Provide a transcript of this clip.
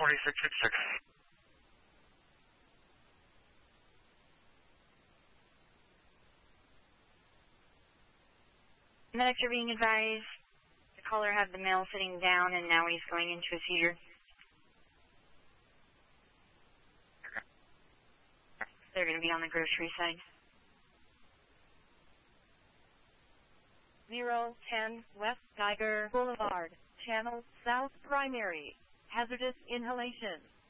4666. Medics are being advised. The caller had the male sitting down, and now he's going into a seizure. They're going to be on the grocery side. 010 West Geiger Boulevard, Channel South Primary. Hazardous inhalation.